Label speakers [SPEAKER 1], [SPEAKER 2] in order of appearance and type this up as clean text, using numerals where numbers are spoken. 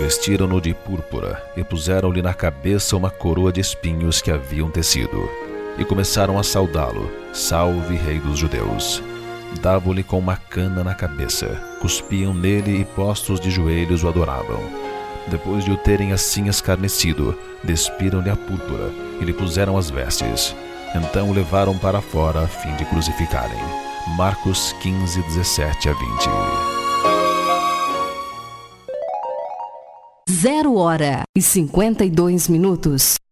[SPEAKER 1] vestiram-no de púrpura e puseram-lhe na cabeça uma coroa de espinhos que haviam tecido. E começaram a saudá-lo: Salve, Rei dos Judeus! Davam-lhe com uma cana na cabeça, cuspiam nele e, postos de joelhos, o adoravam. Depois de o terem assim escarnecido, despiram-lhe a púrpura e lhe puseram as vestes. Então o levaram para fora a fim de crucificarem. Marcos 15, 17 a 20.
[SPEAKER 2] 0h52.